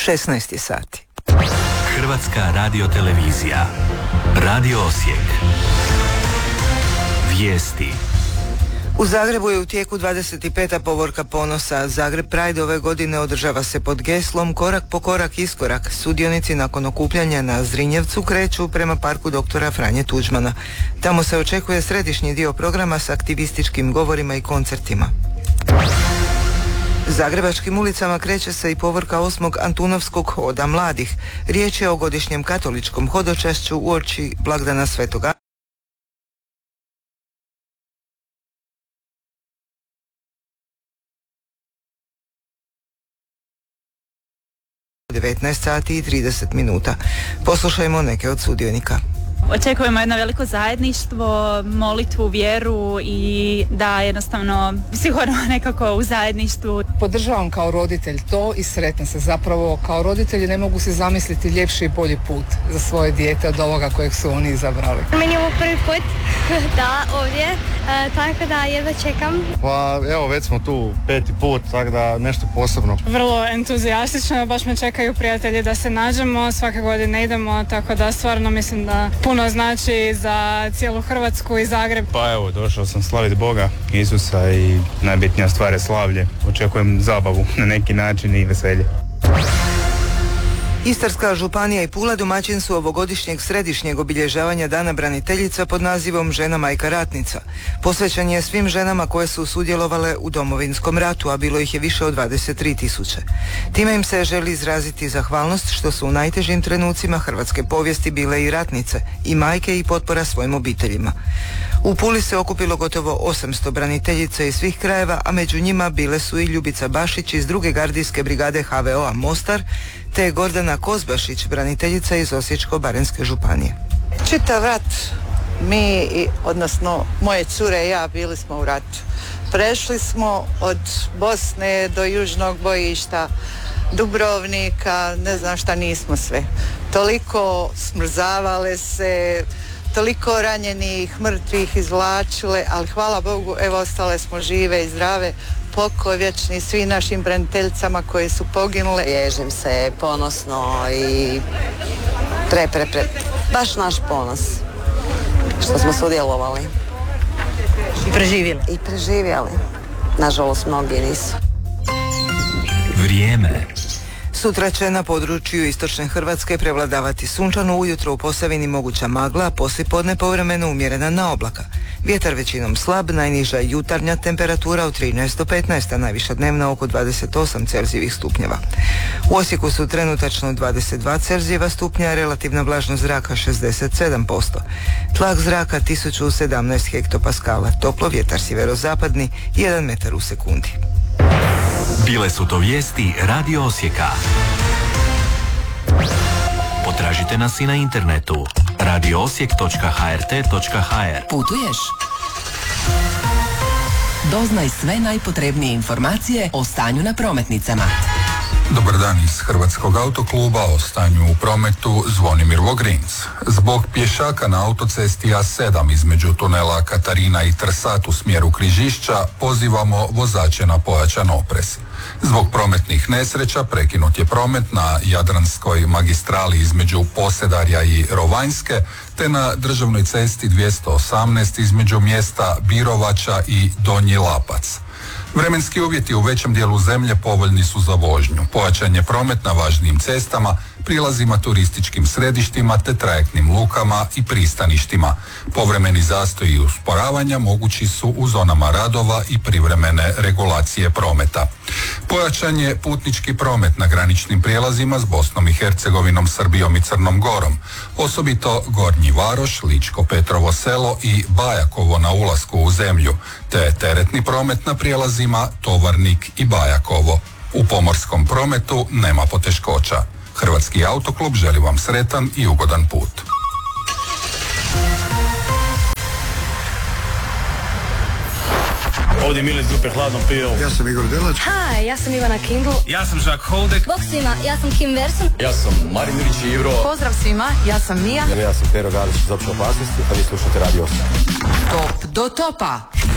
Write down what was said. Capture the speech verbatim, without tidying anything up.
šesnaest je sati. Hrvatska radiotelevizija. Radio Osijek. Vijesti. U Zagrebu je u tijeku dvadeset peta povorka ponosa. Zagreb Pride ove godine održava se pod geslom korak po korak iskorak. Sudionici nakon okupljanja na Zrinjevcu kreću prema parku doktora Franje Tuđmana. Tamo se očekuje središnji dio programa s aktivističkim govorima i koncertima. Zagrebačkim ulicama kreće se i povorka osmog Antunovskog hoda mladih. Riječ je o godišnjem katoličkom hodočašću uoči blagdana Svetog devetnaest sati i trideset minuta. Poslušajmo neke od sudionika. Očekujemo jedno veliko zajedništvo, molitvu, vjeru i da jednostavno sigurno nekako u zajedništvu. Podržavam kao roditelj to i sretna se. Zapravo kao roditelji ne mogu se zamisliti ljepši i bolji put za svoje dijete od ovoga kojeg su oni izabrali. Meni je ovo prvi put da ovdje, e, tako da jedva čekam. Pa evo već smo tu peti put, tako da nešto posebno. Vrlo entuzijastično, baš me čekaju prijatelji da se nađemo, svake godine idemo, tako da stvarno mislim da puno znači za cijelu Hrvatsku i Zagreb. Pa evo, došao sam slaviti Boga, Isusa i najbitnija stvar je slavlje. Očekujem zabavu na neki način i veselje. Istarska županija i Pula domaćin su ovogodišnjeg središnjeg obilježavanja Dana braniteljica pod nazivom Žena majka ratnica. Posvećen je svim ženama koje su sudjelovale u Domovinskom ratu, a bilo ih je više od dvadeset tri tisuće. Time im se želi izraziti zahvalnost što su u najtežim trenucima hrvatske povijesti bile i ratnice, i majke i potpora svojim obiteljima. U Puli se okupilo gotovo osamsto braniteljica iz svih krajeva, a među njima bile su i Ljubica Bašić iz druge gardijske brigade ha ve o-a Mostar, te Gordana Kozbašić, braniteljica iz Osječko-baranjske županije. Čitav rat, mi, odnosno moje cure i ja, bili smo u ratu. Prešli smo od Bosne do južnog bojišta, Dubrovnika, ne znam šta nismo sve. Toliko smrzavale se, toliko ranjenih, mrtvih izvlačile, ali hvala Bogu, evo ostale smo žive i zdrave. Pokoj vječni svi našim braniteljicama koje su poginule. Ježim se ponosno i pre, pre, pre. Baš naš ponos što smo sudjelovali. I preživjeli. I preživjeli. Nažalost, mnogi nisu. Vrijeme. Sutra će na području istočne Hrvatske prevladavati sunčano, ujutro u Posavini moguća magla, a poslijepodne povremeno umjerena na oblaka. Vjetar većinom slab, najniža jutarnja temperatura od trinaest do petnaest, a najviša dnevna oko dvadeset osam Celzijevih stupnjeva. U Osijeku su trenutačno dvadeset dva Celzijeva stupnja, relativna vlažnost zraka šezdeset sedam posto. Tlak zraka tisuću sedamnaest hektopaskala, toplo, vjetar sjeverozapadni jedan metar u sekundi. Bile su to vijesti Radio Osijeka. Potražite nas i na internetu radio osijek točka ha er te točka ha er. Putuješ? Doznaj sve najpotrebnije informacije o stanju na prometnicama. Dobar dan iz Hrvatskog autokluba, o stanju u prometu Zvonimir Vogrinc. Zbog pješaka na autocesti a sedam između tunela Katarina i Trsat u smjeru Križišća pozivamo vozače na pojačan oprez. Zbog prometnih nesreća prekinut je promet na Jadranskoj magistrali između Posedarja i Rovanjske, te na državnoj cesti dvjesto osamnaest između mjesta Birovača i Donji Lapac. Vremenski uvjeti u većem dijelu zemlje povoljni su za vožnju. Pojačan je promet na važnijim cestama, prilazima turističkim središtima te trajektnim lukama i pristaništima. Povremeni zastoji i usporavanja mogući su u zonama radova i privremene regulacije prometa. Pojačan je putnički promet na graničnim prijelazima s Bosnom i Hercegovinom, Srbijom i Crnom Gorom. Osobito Gornji Varoš, Ličko Petrovo selo i Bajakovo na ulasku u zemlju, te teretni promet na prijelazima Tovarnik i Bajakovo. U pomorskom prometu nema poteškoća. Hrvatski autoklub želi vam sretan i ugodan put. Ovdje Mile iz grupe Hladno pivo. Ja sam Igor Delač. Hi, ja sam Ivana Kindl. Ja sam Žak Holdek. Bok svima, ja sam Kim Verson. Ja sam Marin Ilić i Ivro. Pozdrav svima, ja sam Mija. Ja sam Pero Galić iz Opće opasnosti, a vi slušate Radio Osijek. Top do topa.